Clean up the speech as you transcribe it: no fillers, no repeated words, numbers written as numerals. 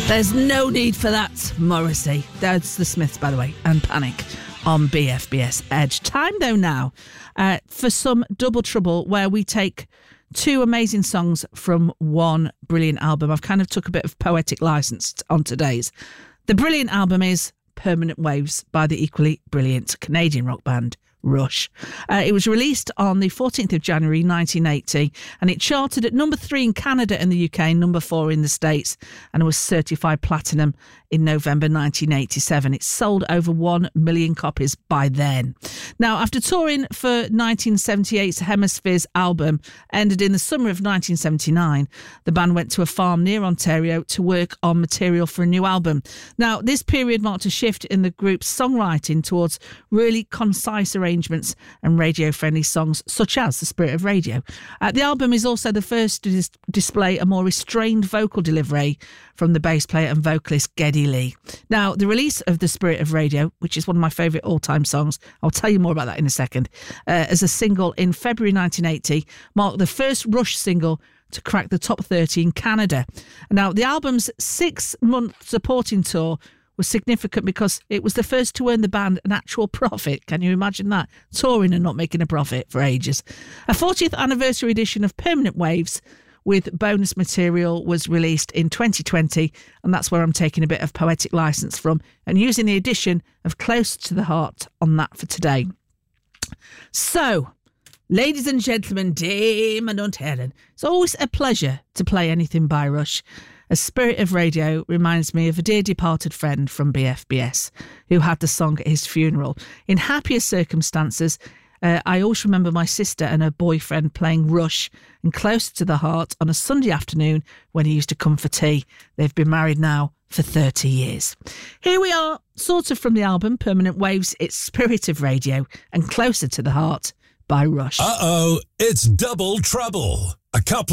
There's no need for that, Morrissey. That's the Smiths, by the way, and Panic on BFBS Edge. Time, though, now for some Double Trouble, where we take two amazing songs from one brilliant album. I've kind of took a bit of poetic license on today's. The brilliant album is Permanent Waves by the equally brilliant Canadian rock band Rush. It was released on the 14th of January 1980, and it charted at number 3 in Canada and the UK, number 4 in the States, and was certified platinum in November 1987. It sold over 1 million copies by then. Now, after touring for 1978's Hemispheres album, ended in the summer of 1979, the band went to a farm near Ontario to work on material for a new album. Now, this period marked a shift in the group's songwriting towards really concise arrangements and radio-friendly songs, such as The Spirit of Radio. The album is also the first to display a more restrained vocal delivery from the bass player and vocalist Geddy Lee. Now, the release of The Spirit of Radio, which is one of my favourite all-time songs, I'll tell you more about that in a second, as a single in February 1980, marked the first Rush single to crack the top 30 in Canada. Now, the album's 6-month supporting tour was significant because it was the first to earn the band an actual profit. Can you imagine that? Touring and not making a profit for ages. A 40th anniversary edition of Permanent Waves with bonus material was released in 2020, and that's where I'm taking a bit of poetic license from and using the addition of Close to the Heart on that for today. So, ladies and gentlemen, Damon and Helen, it's always a pleasure to play anything by Rush. A Spirit of Radio reminds me of a dear departed friend from BFBS who had the song at his funeral. In happier circumstances, I always remember my sister and her boyfriend playing Rush and Close to the Heart on a Sunday afternoon when he used to come for tea. They've been married now for 30 years. Here we are, sort of from the album Permanent Waves, it's Spirit of Radio and Closer to the Heart by Rush. Uh-oh, it's Double Trouble. A couple